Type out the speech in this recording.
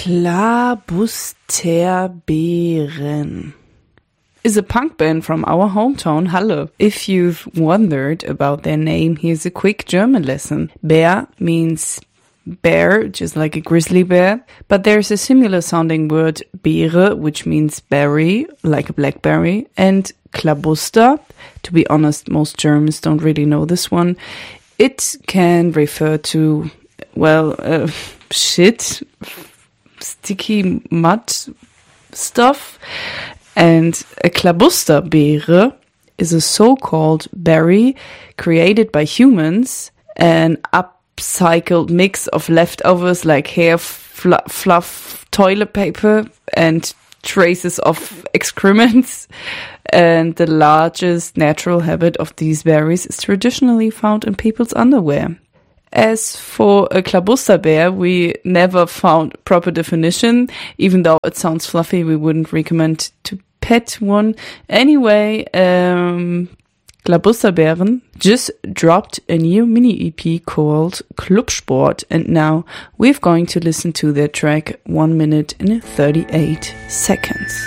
Klabusterbeeren is a punk band from our hometown, Halle. If you've wondered about their name, here's a quick German lesson. Bär means bear, just like a grizzly bear, but there's a similar sounding word, Beere, which means berry, like a blackberry, and Klabuster, to be honest, most Germans don't really know this one. It can refer to, shit, sticky mud stuff. And a Klabusterbeere is a so-called berry created by humans, an upcycled mix of leftovers like hair, fluff, toilet paper, and traces of excrements. And the largest natural habit of these berries is traditionally found in people's underwear. As for a Klabusterbeer, we never found proper definition. Even though it sounds fluffy, we wouldn't recommend to pet one. Anyway, Klabusterbeeren just dropped a new mini EP called Clubsport, and now we're going to listen to their track 1 minute and 38 seconds.